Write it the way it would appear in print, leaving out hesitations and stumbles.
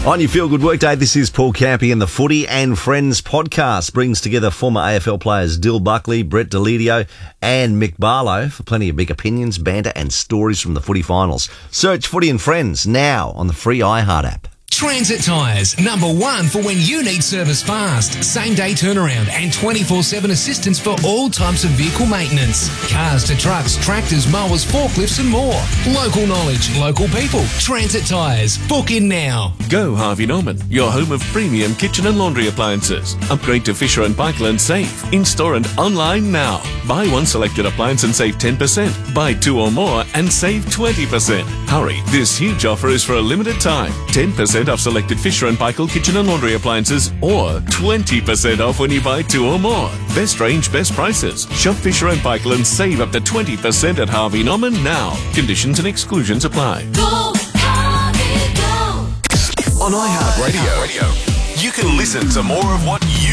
On your Feel Good Workday, this is Paul Campy, and the Footy and Friends podcast brings together former AFL players Dill Buckley, Brett Deledio and Mick Barlow for plenty of big opinions, banter and stories from the footy finals. Search Footy and Friends now on the free iHeart app. Transit Tyres, number one for when you need service fast, same-day turnaround and 24/7 assistance for all types of vehicle maintenance. Cars to trucks, tractors, mowers, forklifts and more. Local knowledge, local people. Transit Tyres. Book in now. Go Harvey Norman, your home of premium kitchen and laundry appliances. Upgrade to Fisher & Paykel and save. In-store and online now. Buy one selected appliance and save 10%. Buy two or more and save 20%. Hurry, this huge offer is for a limited time. 10% off selected Fisher & Paykel kitchen and laundry appliances, or 20% off when you buy two or more. Best range, best prices. Shop Fisher & Paykel and save up to 20% at Harvey Norman now. Conditions and exclusions apply. Go, Harvey, go. On iHeartRadio, you can listen to more of what you